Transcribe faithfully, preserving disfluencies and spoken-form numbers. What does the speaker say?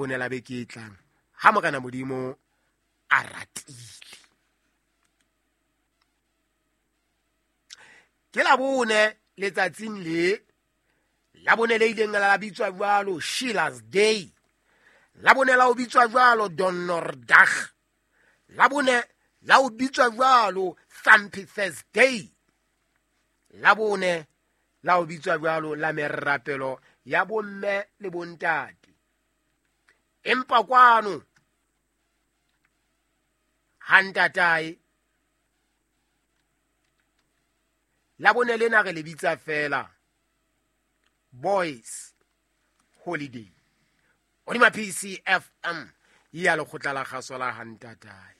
labone la beke e tlang ha Morena Modimo a ratile. Ke labone letsatsing le labone le ileng la bitswa jwalo Sheila's Day, labone la o bitswa jwalo Donderdag, labone la o bitswa jwalo Thampy Thursday, labone la o bitswa jwalo la merapelo ya bomme le bontate. Empa kwano hantatai labone lena re le bitsa fela Boys Holiday. Odima P C F M ya le khotla la kgaso la hantatai.